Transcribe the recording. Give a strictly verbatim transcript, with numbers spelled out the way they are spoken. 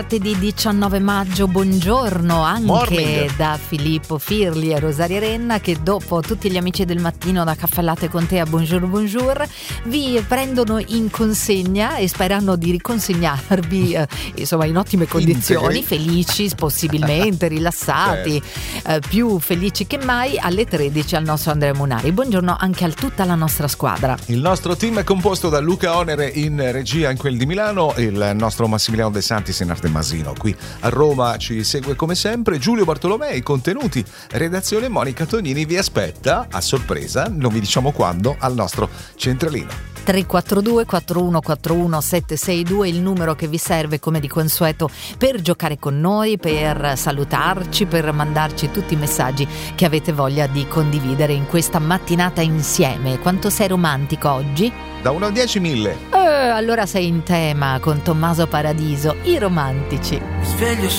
Di diciannove maggio, buongiorno anche Morning. Da Filippo Firli e Rosaria Renna, che dopo tutti gli amici del mattino da Caffè Latte con te a Bonjour Bonjour vi prendono in consegna e sperano di riconsegnarvi eh, insomma in ottime condizioni, Integri. felici possibilmente, rilassati, eh, più felici che mai, alle tredici al nostro Andrea Munari. Buongiorno anche a tutta la nostra squadra. Il nostro team è composto da Luca Onere in regia in quel di Milano, il nostro Massimiliano De Santis in arte Masino qui a Roma ci segue come sempre, Giulio Bartolomei contenuti, redazione Monica Tonini vi aspetta a sorpresa, non vi diciamo quando, al nostro centralino. tre quattro due quattro uno quattro uno sette sei due il numero che vi serve come di consueto per giocare con noi, per salutarci, per mandarci tutti i messaggi che avete voglia di condividere in questa mattinata insieme. Quanto sei romantico oggi? Da uno a dieci mille. Eh, allora sei in tema con Tommaso Paradiso, i romantici. Mi sveglio